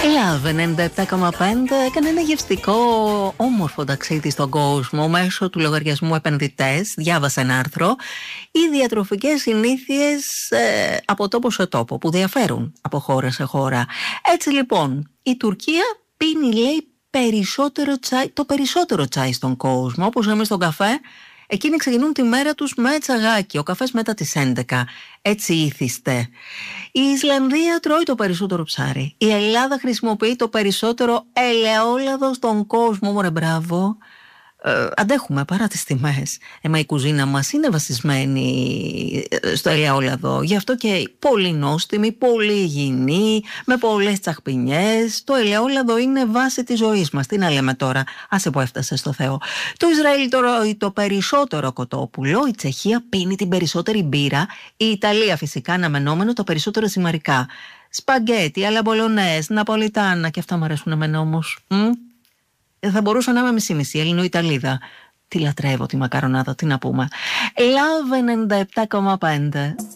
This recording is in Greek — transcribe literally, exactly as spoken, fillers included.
Love ενενήντα επτά κόμμα πέντε έκανε ένα γευστικό, όμορφο ταξίδι στον κόσμο μέσω του λογαριασμού Επενδυτές. Διάβασα ένα άρθρο. Οι διατροφικές συνήθειες ε, από τόπο σε τόπο που διαφέρουν από χώρα σε χώρα. Έτσι λοιπόν, η Τουρκία πίνει, λέει, περισσότερο τσάι, το περισσότερο τσάι στον κόσμο, όπως εμείς στον καφέ. Εκείνοι ξεκινούν τη μέρα τους με τσαγάκι, ο καφές μετά τις έντεκα. Έτσι ήθιστε. Η Ισλανδία τρώει το περισσότερο ψάρι. Η Ελλάδα χρησιμοποιεί το περισσότερο ελαιόλαδο στον κόσμο. Μωρέ, μπράβο. Ε, αντέχουμε παρά τις τιμές. Εμα η κουζίνα μας είναι βασισμένη στο ελαιόλαδο. Γι' αυτό και πολύ νόστιμη, πολύ υγιεινή, με πολλές τσαχπινιές. Το ελαιόλαδο είναι βάση της ζωής μας. Τι να λέμε τώρα, άσε που έφτασε στο Θεό. Το Ισραήλ τρώει το περισσότερο κοτόπουλο. Η Τσεχία πίνει την περισσότερη μπύρα. Η Ιταλία φυσικά αναμενόμενο το περισσότερο ζυμαρικά. Σπαγκέτι, αλαμπολονές, ναπολιτάνα, και αυτά μου αρέσουν εμένα όμως. Μ? Θα μπορούσα να είμαι μισή-μισή, Ελληνοϊταλίδα. Τι λατρεύω τη μακαρονάδα, τι να πούμε. Love ενενήντα επτά κόμμα πέντε.